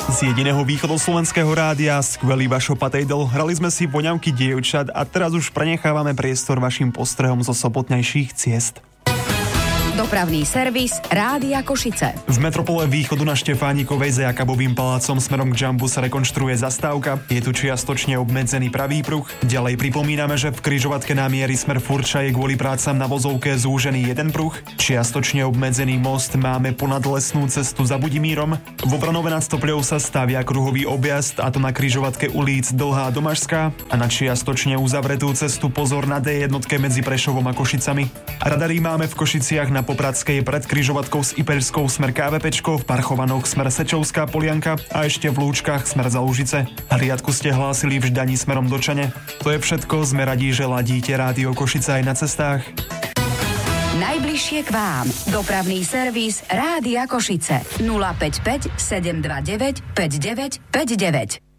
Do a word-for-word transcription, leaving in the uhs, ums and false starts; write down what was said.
Z jediného východoslovenského rádia, skvelý Vašo Patejdl, hrali sme si Voňavky dievčat a teraz už prenechávame priestor vašim postrehom zo sobotnejších ciest. Dopravný servis Rádia Košice. V metropole východu na Štefánikovej za Jakabovým palácom smerom k Jumbu sa rekonštruuje zastávka. Je tu čiastočne obmedzený pravý pruh. Ďalej pripomíname, že v križovatke na miery smer Furča je kvôli prácam na vozovke zúžený jeden pruh. Čiastočne obmedzený most máme ponad lesnú cestu za Budimírom. Vo Vranove nad Stopľou sa stavia kruhový objazd, a to na križovatke ulíc Dlhá a Domažská, a na čiastočne uzavretú cestu pozor na dé jednotke medzi Prešovom a Košicami. Radary máme v Košiciach na Popradskej pred križovatkou s Ipeľskou smer KVPčko, v Parchovanoch smer Sečovská Polianka a ešte v Lúčkach smer za Lužice. Hliadku ste hlásili v Ždaní smerom do Čane. To je všetko, sme radi, že ladíte Rádio Košice aj na cestách. Najbližšie k vám. Dopravný servis Rádia Košice. nula päť päť sedem dva deväť päť deväť päť deväť.